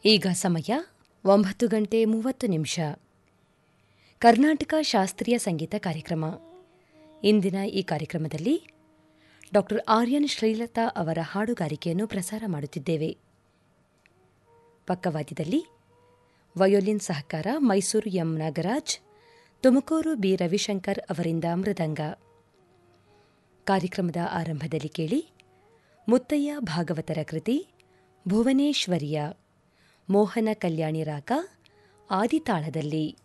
ಈಗ ಸಮಯ 9:30 ಕರ್ನಾಟಕ ಶಾಸ್ತ್ರೀಯ ಸಂಗೀತ ಕಾರ್ಯಕ್ರಮ. ಇಂದಿನ ಈ ಕಾರ್ಯಕ್ರಮದಲ್ಲಿ ಡಾ ಆರ್ಯನ್ ಶ್ರೀಲತಾ ಅವರ ಹಾಡುಗಾರಿಕೆಯನ್ನು ಪ್ರಸಾರ ಮಾಡುತ್ತಿದ್ದೇವೆ. ಪಕ್ಕವಾದ್ಯದಲ್ಲಿ ವಯೋಲಿನ್ ಸಹಕಾರ ಮೈಸೂರು ಎಂ ನಾಗರಾಜ್, ತುಮಕೂರು ಬಿ ರವಿಶಂಕರ್ ಅವರಿಂದ ಮೃದಂಗ. ಕಾರ್ಯಕ್ರಮದ ಆರಂಭದಲ್ಲಿ ಕೇಳಿ ಮುತ್ತಯ್ಯ ಭಾಗವತರ ಕೃತಿ ಭುವನೇಶ್ವರಿಯ ಮೋಹನ ಕಲ್ಯಾಣಿ ರಾಗ ಆದಿತಾಳದಲ್ಲಿ.